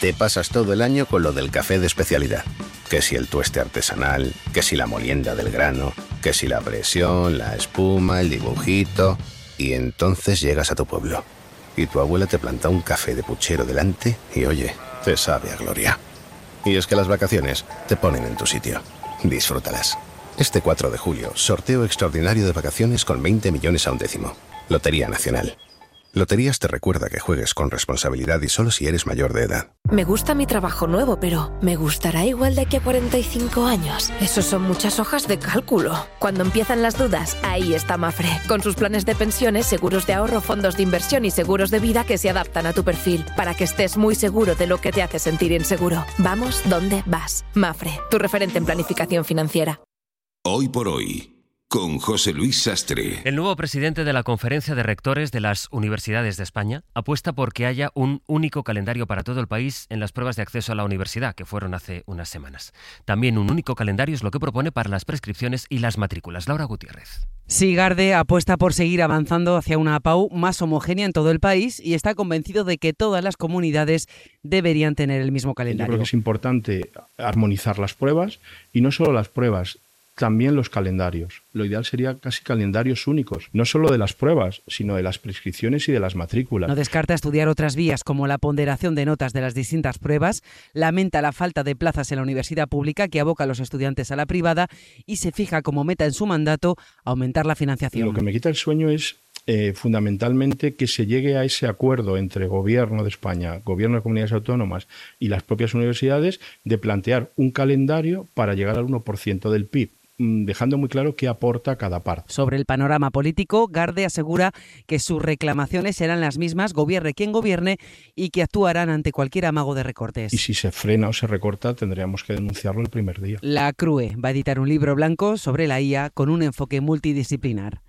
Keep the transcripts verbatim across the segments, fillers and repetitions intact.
te pasas todo el año con lo del café de especialidad. Que si el tueste artesanal, que si la molienda del grano, que si la presión, la espuma, el dibujito... Y entonces llegas a tu pueblo y tu abuela te planta un café de puchero delante y oye, te sabe a gloria. Y es que las vacaciones te ponen en tu sitio. Disfrútalas. Este cuatro de julio, sorteo extraordinario de vacaciones con veinte millones a un décimo. Lotería Nacional. Loterías te recuerda que juegues con responsabilidad y solo si eres mayor de edad. Me gusta mi trabajo nuevo, pero ¿me gustará igual de aquí a cuarenta y cinco años? Esos son muchas hojas de cálculo. Cuando empiezan las dudas, ahí está Mafre, con sus planes de pensiones, seguros de ahorro, fondos de inversión y seguros de vida que se adaptan a tu perfil, para que estés muy seguro de lo que te hace sentir inseguro. Vamos donde vas. Mafre, tu referente en planificación financiera. Hoy por hoy, con José Luis Sastre. El nuevo presidente de la Conferencia de Rectores de las Universidades de España apuesta por que haya un único calendario para todo el país en las pruebas de acceso a la universidad, que fueron hace unas semanas. También un único calendario es lo que propone para las prescripciones y las matrículas. Laura Gutiérrez. Sí, Garde apuesta por seguir avanzando hacia una P A U más homogénea en todo el país y está convencido de que todas las comunidades deberían tener el mismo calendario. Yo creo que es importante armonizar las pruebas y no solo las pruebas, también los calendarios. Lo ideal sería casi calendarios únicos, no solo de las pruebas, sino de las prescripciones y de las matrículas. No descarta estudiar otras vías como la ponderación de notas de las distintas pruebas, lamenta la falta de plazas en la universidad pública que aboca a los estudiantes a la privada y se fija como meta en su mandato aumentar la financiación. Lo que me quita el sueño es eh, fundamentalmente que se llegue a ese acuerdo entre Gobierno de España, Gobierno de Comunidades Autónomas y las propias universidades de plantear un calendario para llegar al uno por ciento del P I B. Dejando muy claro qué aporta cada parte. Sobre el panorama político, Garde asegura que sus reclamaciones serán las mismas, gobierne quien gobierne, y que actuarán ante cualquier amago de recortes. Y si se frena o se recorta, tendríamos que denunciarlo el primer día. La C R U E va a editar un libro blanco sobre la I A con un enfoque multidisciplinar.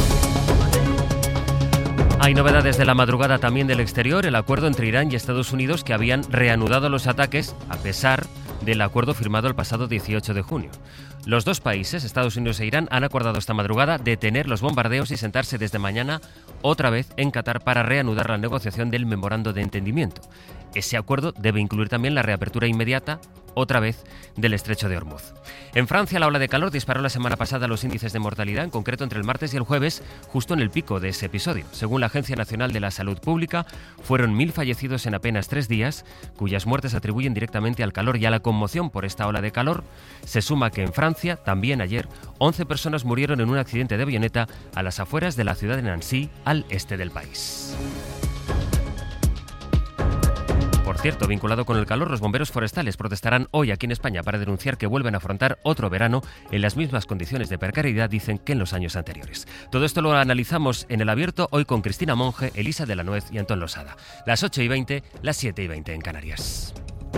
Hay novedades de la madrugada también del exterior, el acuerdo entre Irán y Estados Unidos que habían reanudado los ataques a pesar del acuerdo firmado el pasado dieciocho de junio. Los dos países, Estados Unidos e Irán, han acordado esta madrugada detener los bombardeos y sentarse desde mañana otra vez en Qatar para reanudar la negociación del memorando de entendimiento. Ese acuerdo debe incluir también la reapertura inmediata, otra vez, del estrecho de Hormuz. En Francia, la ola de calor disparó la semana pasada los índices de mortalidad, en concreto entre el martes y el jueves, justo en el pico de ese episodio. Según la Agencia Nacional de la Salud Pública, fueron mil fallecidos en apenas tres días, cuyas muertes se atribuyen directamente al calor y a la conmoción por esta ola de calor. Se suma que en Francia, también ayer, once personas murieron en un accidente de avioneta a las afueras de la ciudad de Nancy, al este del país. Por cierto, vinculado con el calor, los bomberos forestales protestarán hoy aquí en España para denunciar que vuelven a afrontar otro verano en las mismas condiciones de precariedad, dicen, que en los años anteriores. Todo esto lo analizamos en El Abierto, hoy con Cristina Monge, Elisa de la Nuez y Antón Losada. Las ocho y veinte, las siete y veinte en Canarias.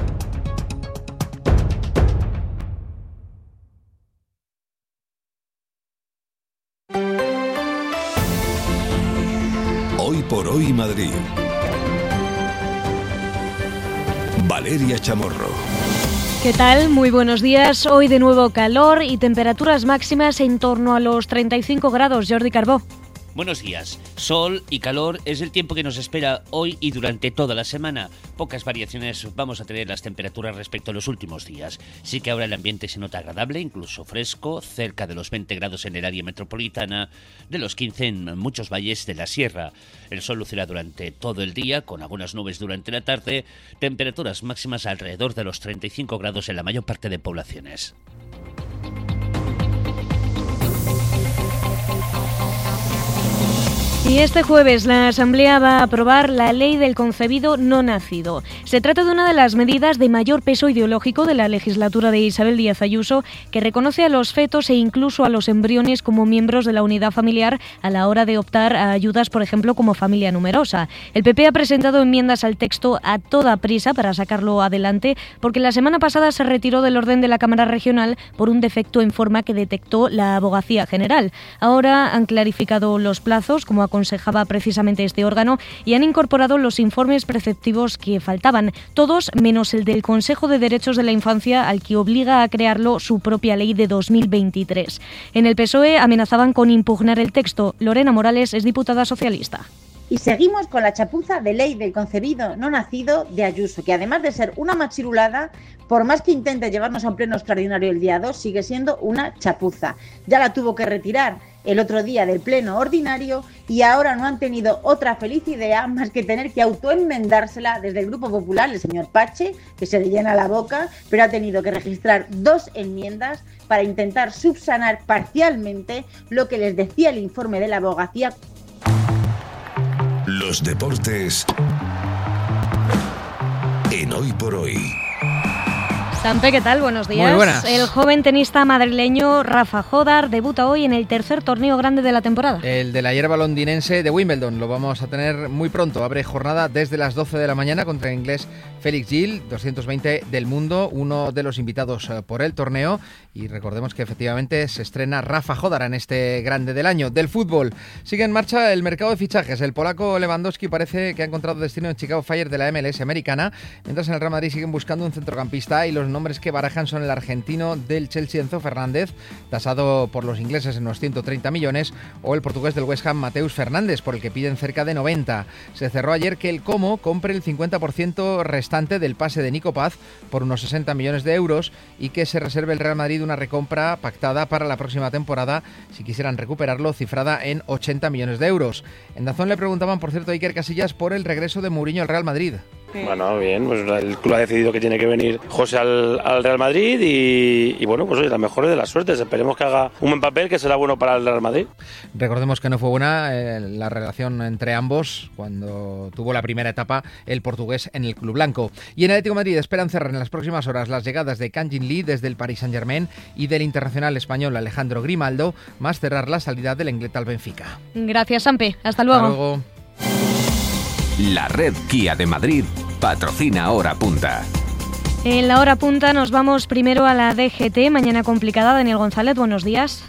Hoy por hoy Madrid. Valeria Chamorro. ¿Qué tal? Muy buenos días. Hoy de nuevo calor y temperaturas máximas en torno a los treinta y cinco grados. Jordi Carbó. Buenos días. Sol y calor es el tiempo que nos espera hoy y durante toda la semana. Pocas variaciones vamos a tener las temperaturas respecto a los últimos días. Sí que ahora el ambiente se nota agradable, incluso fresco, cerca de los veinte grados en el área metropolitana, de los quince en muchos valles de la sierra. El sol lucirá durante todo el día, con algunas nubes durante la tarde, temperaturas máximas alrededor de los treinta y cinco grados en la mayor parte de poblaciones. Y este jueves la Asamblea va a aprobar la Ley del Concebido No Nacido. Se trata de una de las medidas de mayor peso ideológico de la legislatura de Isabel Díaz Ayuso, que reconoce a los fetos e incluso a los embriones como miembros de la unidad familiar a la hora de optar a ayudas, por ejemplo, como familia numerosa. El P P ha presentado enmiendas al texto a toda prisa para sacarlo adelante, porque la semana pasada se retiró del orden de la Cámara Regional por un defecto en forma que detectó la Abogacía General. Ahora han clarificado los plazos, como ha aconsejaba precisamente este órgano, y han incorporado los informes preceptivos que faltaban, todos menos el del Consejo de Derechos de la Infancia, al que obliga a crearlo su propia ley de dos mil veintitrés. En el P S O E amenazaban con impugnar el texto. Lorena Morales es diputada socialista. Y seguimos con la chapuza de ley del concebido no nacido de Ayuso, que además de ser una machirulada, por más que intente llevarnos a un pleno extraordinario el día dos, sigue siendo una chapuza. Ya la tuvo que retirar el otro día del pleno ordinario y ahora no han tenido otra feliz idea más que tener que autoenmendársela desde el Grupo Popular, el señor Pache, que se le llena la boca, pero ha tenido que registrar dos enmiendas para intentar subsanar parcialmente lo que les decía el informe de la abogacía. Los deportes en Hoy por Hoy. Sampe, ¿qué tal? Buenos días. Muy buenas. El joven tenista madrileño Rafa Jodar debuta hoy en el tercer torneo grande de la temporada. El de la hierba londinense de Wimbledon. Lo vamos a tener muy pronto. Abre jornada desde las doce de la mañana contra el inglés Felix Gil, doscientos veinte del mundo, uno de los invitados por el torneo. Y recordemos que efectivamente se estrena Rafa Jodar en este grande del año. Del fútbol, sigue en marcha el mercado de fichajes. El polaco Lewandowski parece que ha encontrado destino en Chicago Fire de la M L S americana, mientras en el Real Madrid siguen buscando un centrocampista y los nombres que barajan son el argentino del Chelsea Enzo Fernández, tasado por los ingleses en unos ciento treinta millones, o el portugués del West Ham Mateus Fernández, por el que piden cerca de noventa. Se cerró ayer que el Como compre el cincuenta por ciento restante del pase de Nico Paz por unos sesenta millones de euros y que se reserve el Real Madrid una recompra pactada para la próxima temporada, si quisieran recuperarlo, cifrada en ochenta millones de euros. En Dazón le preguntaban, por cierto, a Iker Casillas por el regreso de Mourinho al Real Madrid. Bueno, bien, pues el club ha decidido que tiene que venir José al, al Real Madrid y, y bueno, pues oye, la mejor de las suertes. Esperemos que haga un buen papel que será bueno para el Real Madrid. Recordemos que no fue buena eh, la relación entre ambos cuando tuvo la primera etapa el portugués en el club blanco. Y en el Atlético de Madrid esperan cerrar en las próximas horas las llegadas de Kang-in Lee desde el Paris Saint-Germain y del internacional español Alejandro Grimaldo, más cerrar la salida del inglés al Benfica. Gracias, Sampe. Hasta luego. Hasta luego. La red Kia de Madrid patrocina Hora Punta. En la hora punta nos vamos primero a la D G T. Mañana complicada. Daniel González, buenos días.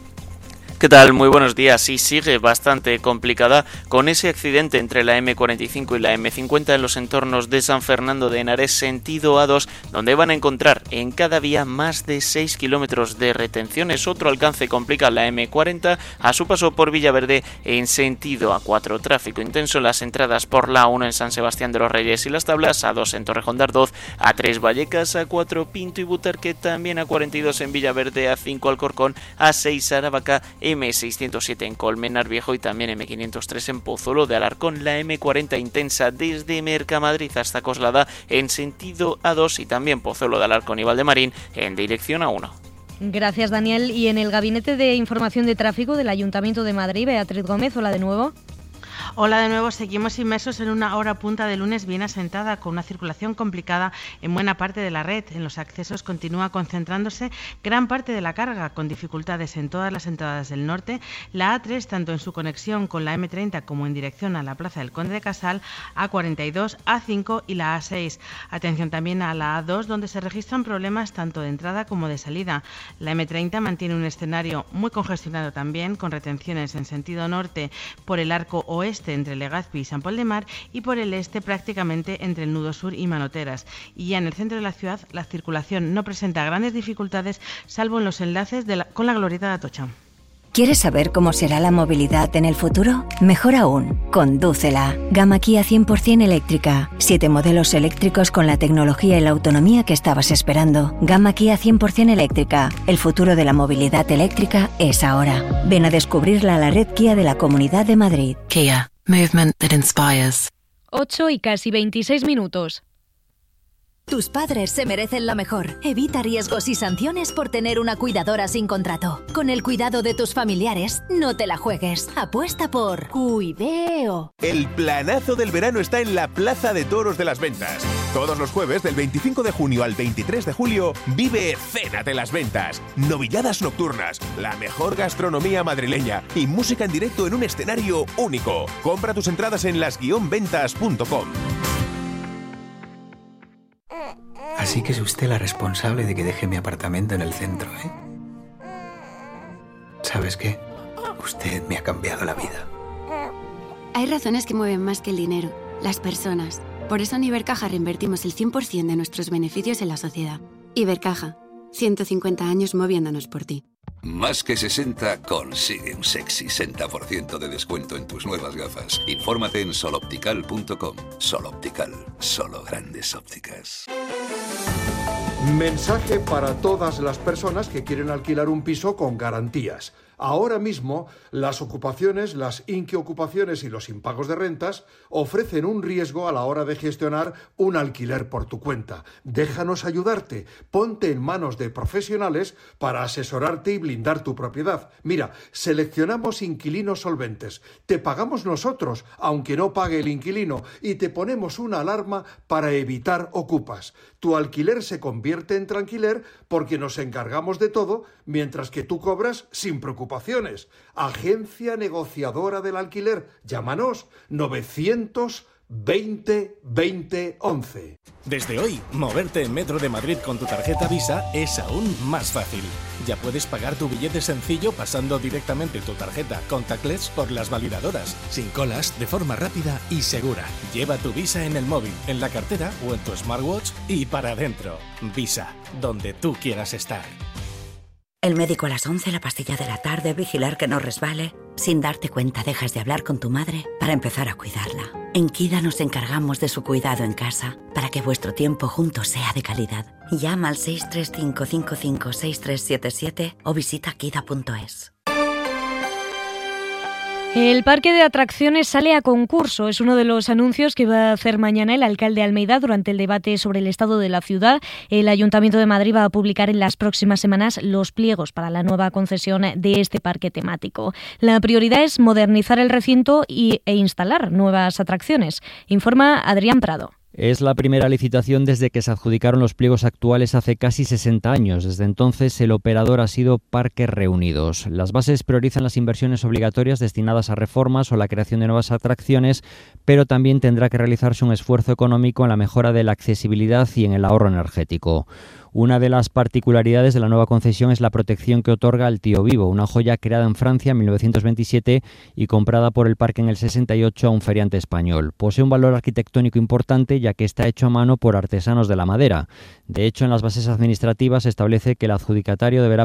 ¿Qué tal? Muy buenos días. Sí, sigue bastante complicada con ese accidente entre la eme cuarenta y cinco y la eme cincuenta en los entornos de San Fernando de Henares, sentido A dos, donde van a encontrar en cada vía más de seis kilómetros de retenciones. Otro alcance complica la eme cuarenta a su paso por Villaverde en sentido A cuatro. Tráfico intenso en las entradas por la A uno en San Sebastián de los Reyes y Las Tablas, A dos en Torrejón de Ardoz, A tres Vallecas, A cuatro Pinto y Butarque, también A cuarenta y dos en Villaverde, A cinco Alcorcón, A seis Aravaca, eme seiscientos siete en Colmenar Viejo y también eme quinientos tres en Pozuelo de Alarcón. La eme cuarenta intensa desde Mercamadrid hasta Coslada en sentido A dos y también Pozuelo de Alarcón y Valdemarín en dirección A uno. Gracias, Daniel. Y en el Gabinete de Información de Tráfico del Ayuntamiento de Madrid, Beatriz Gómez, hola de nuevo. Hola de nuevo, seguimos inmersos en una hora punta de lunes bien asentada, con una circulación complicada en buena parte de la red. En los accesos continúa concentrándose gran parte de la carga, con dificultades en todas las entradas del norte. La A tres, tanto en su conexión con la eme treinta como en dirección a la Plaza del Conde de Casal, A cuarenta y dos, A cinco y la A seis. Atención también a la A dos, donde se registran problemas tanto de entrada como de salida. La eme treinta mantiene un escenario muy congestionado también, con retenciones en sentido norte por el arco oeste entre Legazpi y San Pol de Mar y por el este prácticamente entre el nudo sur y Manoteras. Y ya en el centro de la ciudad la circulación no presenta grandes dificultades salvo en los enlaces de la, con la glorieta de Atocha. ¿Quieres saber cómo será la movilidad en el futuro? Mejor aún, condúcela. Gama Kia cien por ciento eléctrica. Siete modelos eléctricos con la tecnología y la autonomía que estabas esperando. Gama Kia cien por ciento eléctrica. El futuro de la movilidad eléctrica es ahora. Ven a descubrirla a la red Kia de la Comunidad de Madrid. Kia. Movement that inspires. ocho y casi veintiséis minutos. Tus padres se merecen lo mejor. Evita riesgos y sanciones por tener una cuidadora sin contrato. Con el cuidado de tus familiares, no te la juegues. Apuesta por Cuideo. El planazo del verano está en la Plaza de Toros de las Ventas. Todos los jueves del veinticinco de junio al veintitrés de julio vive Cena de las Ventas. Novilladas nocturnas, la mejor gastronomía madrileña y música en directo en un escenario único. Compra tus entradas en las guion ventas punto com. Así que es usted la responsable de que deje mi apartamento en el centro, ¿eh? ¿Sabes qué? Usted me ha cambiado la vida. Hay razones que mueven más que el dinero, las personas. Por eso en Ibercaja reinvertimos el cien por ciento de nuestros beneficios en la sociedad. Ibercaja, ciento cincuenta años moviéndonos por ti. Más que sesenta consigue un sexy sesenta por ciento de descuento en tus nuevas gafas. Infórmate en soloptical punto com. Sol Optical, solo grandes ópticas. Mensaje para todas las personas que quieren alquilar un piso con garantías. Ahora mismo, las ocupaciones, las inquiocupaciones y los impagos de rentas ofrecen un riesgo a la hora de gestionar un alquiler por tu cuenta. Déjanos ayudarte. Ponte en manos de profesionales para asesorarte y blindar tu propiedad. Mira, seleccionamos inquilinos solventes. Te pagamos nosotros, aunque no pague el inquilino, y te ponemos una alarma para evitar ocupas. Tu alquiler se convierte en tranquiler porque nos encargamos de todo, mientras que tú cobras sin preocupaciones. Agencia negociadora del alquiler. Llámanos novecientos veinte veinte once. Desde hoy, moverte en Metro de Madrid con tu tarjeta Visa es aún más fácil. Ya puedes pagar tu billete sencillo pasando directamente tu tarjeta contactless por las validadoras, sin colas, de forma rápida y segura. Lleva tu Visa en el móvil, en la cartera o en tu smartwatch y para adentro. Visa, donde tú quieras estar. El médico a las once, la pastilla de la tarde, vigilar que no resbale. Sin darte cuenta dejas de hablar con tu madre para empezar a cuidarla. En Kida nos encargamos de su cuidado en casa para que vuestro tiempo juntos sea de calidad. Llama al seis tres cinco cinco cinco seis tres siete siete o visita kida punto es. El parque de atracciones sale a concurso. Es uno de los anuncios que va a hacer mañana el alcalde Almeida durante el debate sobre el estado de la ciudad. El Ayuntamiento de Madrid va a publicar en las próximas semanas los pliegos para la nueva concesión de este parque temático. La prioridad es modernizar el recinto y, e instalar nuevas atracciones. Informa Adrián Prado. Es la primera licitación desde que se adjudicaron los pliegos actuales hace casi sesenta años. Desde entonces, el operador ha sido Parques Reunidos. Las bases priorizan las inversiones obligatorias destinadas a reformas o la creación de nuevas atracciones, pero también tendrá que realizarse un esfuerzo económico en la mejora de la accesibilidad y en el ahorro energético. Una de las particularidades de la nueva concesión es la protección que otorga al Tío Vivo, una joya creada en Francia en mil novecientos veintisiete y comprada por el parque en el sesenta y ocho a un feriante español. Posee un valor arquitectónico importante ya que está hecho a mano por artesanos de la madera. De hecho, en las bases administrativas se establece que el adjudicatario deberá